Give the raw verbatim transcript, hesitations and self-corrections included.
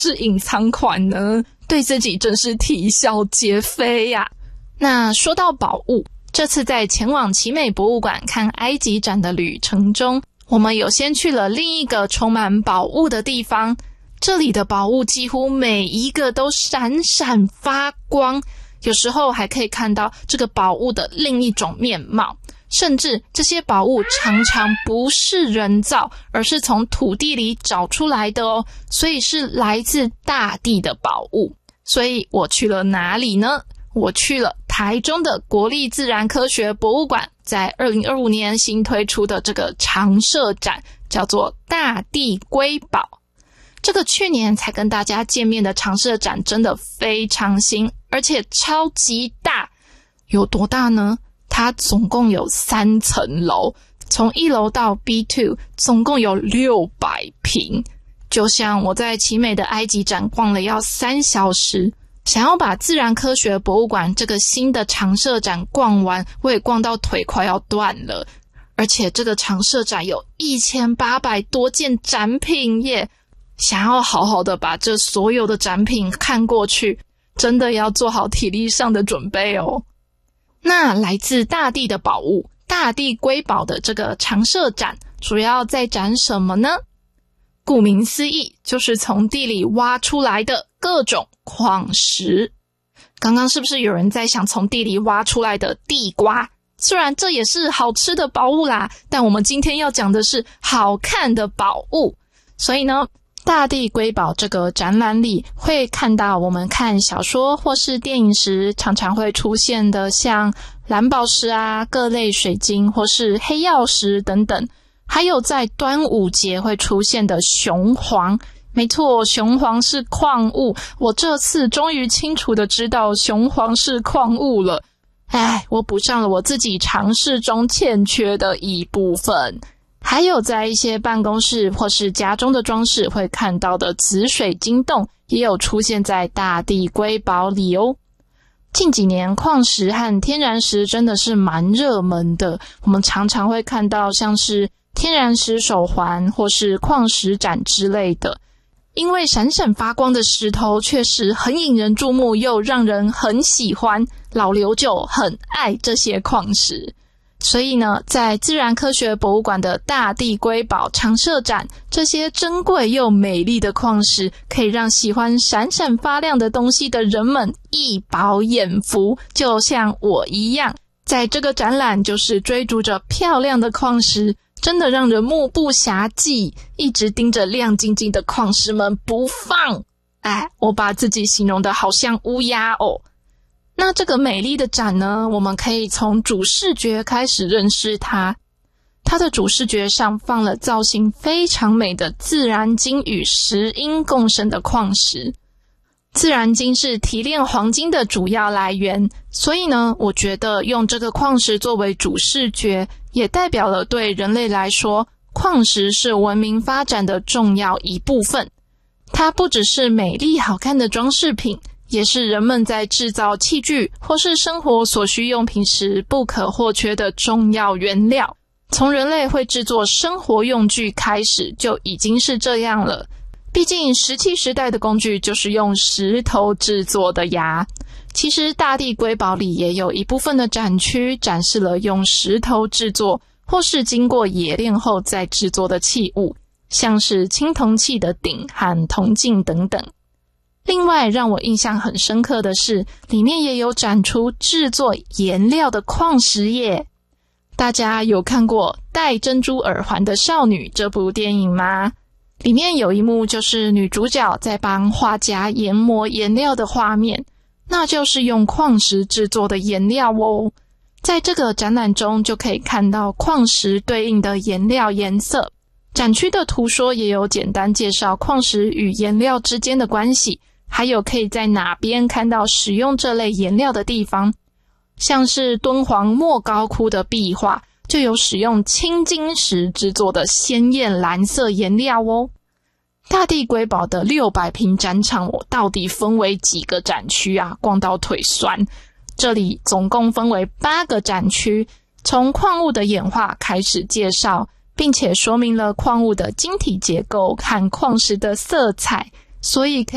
是隐藏款呢？对自己真是啼笑皆非呀。那说到宝物，这次在前往奇美博物馆看埃及展的旅程中，我们有先去了另一个充满宝物的地方，这里的宝物几乎每一个都闪闪发光，有时候还可以看到这个宝物的另一种面貌，甚至这些宝物常常不是人造，而是从土地里找出来的哦，所以是来自大地的宝物。所以我去了哪里呢？我去了台中的国立自然科学博物馆，在二零二五年新推出的这个常设展，叫做大地瑰宝。这个去年才跟大家见面的常设展真的非常新，而且超级大。有多大呢？它总共有三层楼，从一楼到 B 二 总共有六百平。就像我在奇美的埃及展逛了要三小时，想要把自然科学博物馆这个新的常设展逛完，我也逛到腿快要断了。而且这个常设展有一千八百多件展品耶，想要好好的把这所有的展品看过去，真的要做好体力上的准备哦。那来自大地的宝物，大地瑰宝的这个常设展，主要在展什么呢？顾名思义，就是从地里挖出来的各种矿石。刚刚是不是有人在想从地里挖出来的地瓜？虽然这也是好吃的宝物啦，但我们今天要讲的是好看的宝物。所以呢，大地瑰宝这个展览里会看到我们看小说或是电影时常常会出现的像蓝宝石啊、各类水晶或是黑曜石等等，还有在端午节会出现的雄黄。没错，雄黄是矿物，我这次终于清楚的知道雄黄是矿物了。唉，我补上了我自己尝试中欠缺的一部分。还有在一些办公室或是家中的装饰会看到的紫水晶洞，也有出现在大地瑰宝里哦。近几年矿石和天然石真的是蛮热门的，我们常常会看到像是天然石手环或是矿石展之类的。因为闪闪发光的石头确实很引人注目，又让人很喜欢，老刘就很爱这些矿石。所以呢，在自然科学博物馆的大地瑰宝常设展，这些珍贵又美丽的矿石可以让喜欢闪闪发亮的东西的人们一饱眼福，就像我一样。在这个展览就是追逐着漂亮的矿石，真的让人目不暇接，一直盯着亮晶晶的矿石们不放。哎，我把自己形容得好像乌鸦哦。那这个美丽的展呢，我们可以从主视觉开始认识它。它的主视觉上放了造型非常美的自然金与石英共生的矿石。自然金是提炼黄金的主要来源，所以呢，我觉得用这个矿石作为主视觉，也代表了对人类来说，矿石是文明发展的重要一部分。它不只是美丽好看的装饰品，也是人们在制造器具或是生活所需用品时不可或缺的重要原料。从人类会制作生活用具开始，就已经是这样了。毕竟石器时代的工具就是用石头制作的呀。其实大地瑰宝里也有一部分的展区展示了用石头制作或是经过冶炼后再制作的器物，像是青铜器的鼎和铜镜等等。另外让我印象很深刻的是，里面也有展出制作颜料的矿石耶。大家有看过戴珍珠耳环的少女这部电影吗？里面有一幕就是女主角在帮画家研磨颜料的画面，那就是用矿石制作的颜料哦。在这个展览中就可以看到矿石对应的颜料颜色，展区的图说也有简单介绍矿石与颜料之间的关系，还有可以在哪边看到使用这类颜料的地方。像是敦煌莫高窟的壁画就有使用青金石制作的鲜艳蓝色颜料哦。大地瑰宝的六百平展场我到底分为几个展区啊？逛到腿酸。这里总共分为八个展区，从矿物的演化开始介绍，并且说明了矿物的晶体结构和矿石的色彩，所以可以